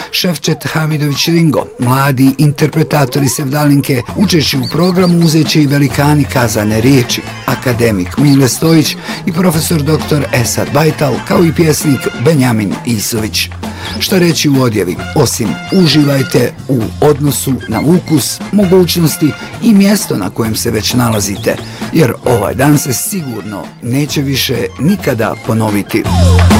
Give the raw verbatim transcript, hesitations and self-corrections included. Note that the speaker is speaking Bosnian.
Šefčet Hamidović Ringo, mladi interpretatori sevdalinke, učeći u programu uzet će i velikani kazane riječi, akademik Mile Stojić i profesor doktor Esad Bajtal, kao i pjesnik Benjamin Isović. Šta reći u odjevi, osim uživajte u odnosu na ukus, mogućnosti i mjesto na kojem se već nalazite, jer ovaj dan se sigurno neće više nikada ponoviti.